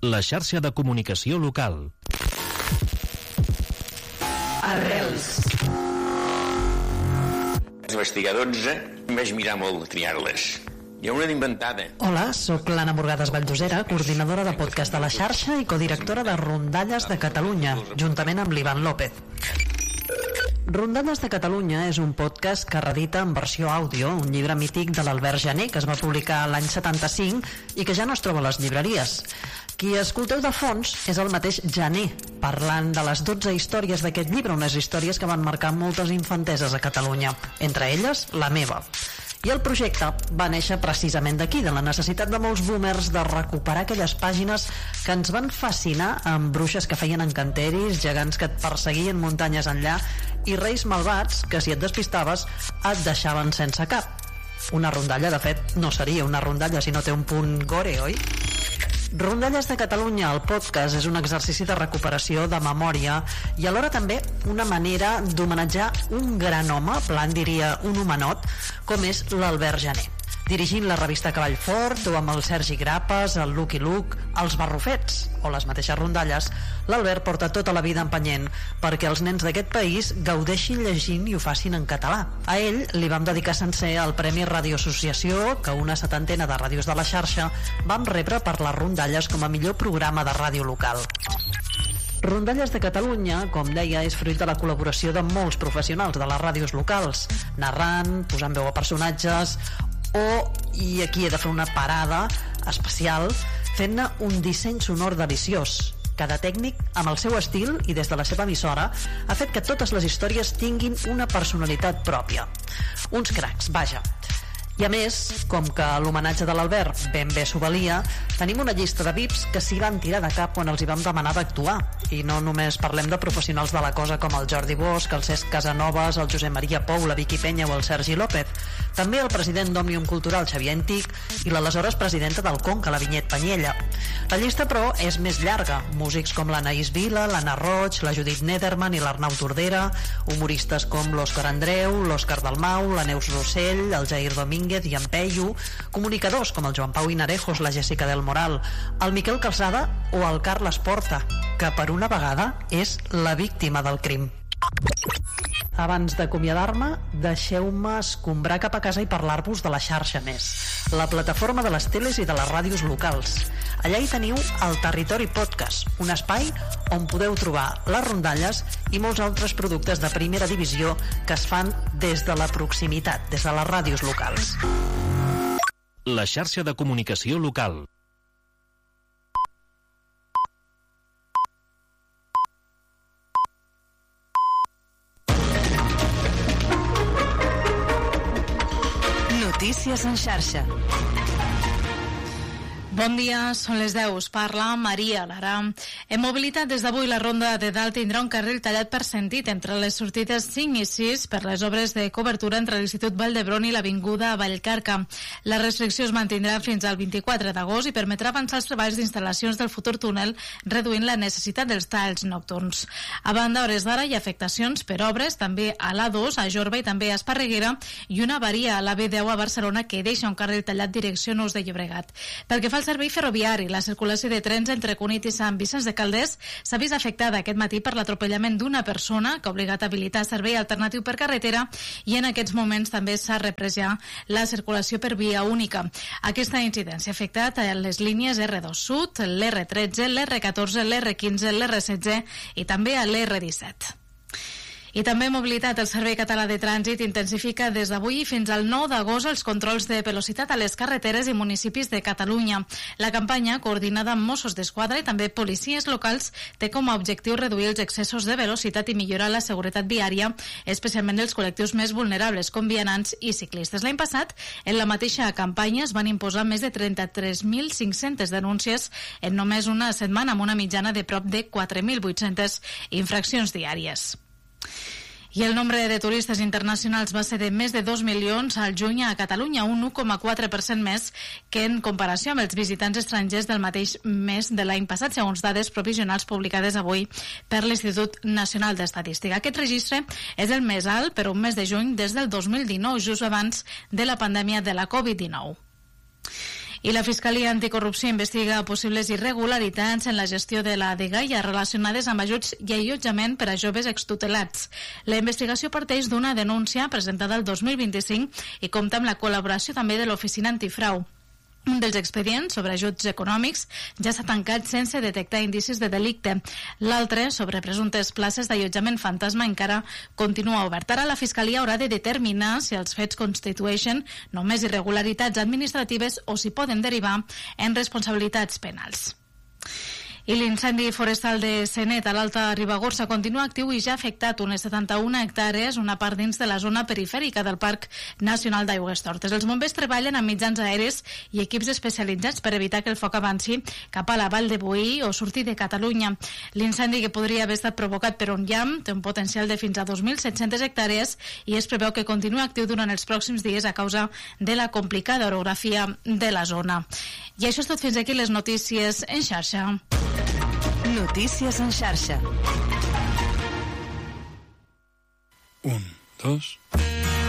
La xarxa de comunicació local. Arrels. Les vaig 12, em vaig mirar molt de triar-les. Hi ha una d'inventada. Hola, sóc l'Anna Morgades Valldosera, coordinadora de podcast de la xarxa i codirectora de Rondalles de Catalunya, juntament amb l'Ivan López. Rondalles de Catalunya és un podcast que redita en versió àudio un llibre mític de l'Albert Janer, que es va publicar l'any 75 i que ja no es troba a les llibreries. Qui escolteu de fons és el mateix Janer, parlant de les 12 històries d'aquest llibre, unes històries que van marcar moltes infanteses a Catalunya, entre elles la meva. I el projecte va néixer precisament d'aquí, de la necessitat de molts boomers de recuperar aquelles pàgines que ens van fascinar, amb bruixes que feien encanteris, gegants que et perseguien muntanyes enllà i reis malvats que, si et despistaves, et deixaven sense cap. Una rondalla, de fet, no seria una rondalla si no té un punt gore, oi? Rondalles de Catalunya, el podcast, és un exercici de recuperació de memòria i alhora també una manera d'homenatjar un gran home, plan diria un homenot, com és l'Albert Janer. Dirigint la revista Cavall Fort, o amb el Sergi Grapes, el Lucky Luke, els Barrufets, o les mateixes rondalles, l'Albert porta tota la vida empenyent perquè els nens d'aquest país gaudeixin llegint i ho facin en català. A ell li vam dedicar sencer el Premi Radio Associació, que una 70ena de ràdios de la xarxa vam rebre per les rondalles com a millor programa de ràdio local. Rondalles de Catalunya, com deia, és fruit de la col·laboració de molts professionals de les ràdios locals, narrant, posant veu a personatges, i aquí he de fer una parada especial, fent-ne un disseny sonor deliciós. Cada tècnic, amb el seu estil i des de la seva emissora, ha fet que totes les històries tinguin una personalitat pròpia. Uns cracs, vaja. I a més, com que l'homenatge de l'Albert ben bé s'ho valia, tenim una llista de VIPs que s'hi van tirar de cap quan els hi vam demanar d'actuar. I no només parlem de professionals de la cosa com el Jordi Bosch, el Cesc Casanovas, el Josep Maria Pou, la Vicky Penya o el Sergi López. També el president d'Òmnium Cultural, Xavier Antic, i l'aleshores presidenta del Conca, la Vinyet Panyella. La llista, però, és més llarga. Músics com l'Anaïs Vila, l'Anna Roig, la Judit Nederman i l'Arnau Tordera, humoristes com l'Òscar Andreu, l'Òscar Dalmau, la Neus Rossell, el Jair Domínguez i en Peyu, comunicadors com el Joan Pau Hinarejos, la Jessica del Moral, el Miquel Calçada o el Carles Porta, que per una vegada és la víctima del crim. Abans d'acomiadar-me, deixeu-me escombrar cap a casa i parlar-vos de la xarxa Més, la plataforma de les teles i de les ràdios locals. Allà hi teniu el Territori Podcast, un espai on podeu trobar les rondalles i molts altres productes de primera divisió que es fan des de la proximitat, des de les ràdios locals. La xarxa de comunicació local. Notícies en xarxa. Bon dia, són les 10. Us parla Maria Lara. En mobilitat, des d'avui la Ronda de Dalt tindrà un carril tallat per sentit entre les sortides 5 i 6 per les obres de cobertura entre l'Institut Vall d'Hebron i l'Avinguda Vallcarca. La restricció es mantindrà fins al 24 d'agost i permetrà avançar els treballs d'instal·lacions del futur túnel, reduint la necessitat dels talls nocturns. A banda, a hores d'ara hi ha afectacions per obres també a l'A2, a Jorba i també a Esparreguera, i una avaria a l'AB10 a Barcelona que deixa un carril tallat direcció Nous de Llobregat. Pel que fa al servei ferroviari, la circulació de trens entre Cunit i Sant Vicenç de Calders s'ha vist afectada aquest matí per l'atropellament d'una persona que ha obligat a habilitar servei alternatiu per carretera i en aquests moments també s'ha reprès ja la circulació per via única. Aquesta incidència ha afectat a les línies R2 Sud, l'R13, l'R14, l'R15, l'R16 i també a l'R17. I també mobilitat. El Servei Català de Trànsit intensifica des d'avui fins al 9 d'agost els controls de velocitat a les carreteres i municipis de Catalunya. La campanya, coordinada amb Mossos d'Esquadra i també policies locals, té com a objectiu reduir els excessos de velocitat i millorar la seguretat viària, especialment dels col·lectius més vulnerables, com vianants i ciclistes. L'any passat, en la mateixa campanya, es van imposar més de 33.500 denúncies en només una setmana, amb una mitjana de prop de 4.800 infraccions diàries. I el nombre de turistes internacionals va ser de més de 2 milions al juny a Catalunya, un 1,4% més que en comparació amb els visitants estrangers del mateix mes de l'any passat, segons dades provisionals publicades avui per l'Institut Nacional d'Estadística. Aquest registre és el més alt per un mes de juny des del 2019, just abans de la pandèmia de la Covid-19. I la Fiscalia Anticorrupció investiga possibles irregularitats en la gestió de la dgaia relacionades amb ajuts i allotjament per a joves extutelats. La investigació parteix d'una denúncia presentada el 2025 i compta amb la col·laboració també de l'Oficina Antifrau. Un dels expedients sobre ajuts econòmics ja s'ha tancat sense detectar indicis de delicte. L'altre, sobre presumptes places d'allotjament fantasma, encara continua obert. Ara la Fiscalia haurà de determinar si els fets constitueixen només irregularitats administratives o si poden derivar en responsabilitats penals. I l'incendi forestal de Senet a l'Alta Ribagorça continua actiu i ja ha afectat unes 71 hectàrees, una part dins de la zona perifèrica del Parc Nacional d'Aigüestortes. Els bombers treballen amb mitjans aeris i equips especialitzats per evitar que el foc avanci cap a la Vall de Boí o surti de Catalunya. L'incendi, que podria haver estat provocat per un llamp, té un potencial de fins a 2.700 hectàrees i es preveu que continuï actiu durant els pròxims dies a causa de la complicada orografia de la zona. I això és tot, fins aquí les notícies en xarxa. Notícies en xarxa. 1, 2...